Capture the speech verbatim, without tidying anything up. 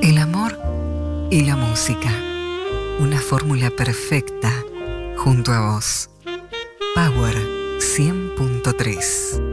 El amor y la música. Una fórmula perfecta junto a vos. Power cien punto tres.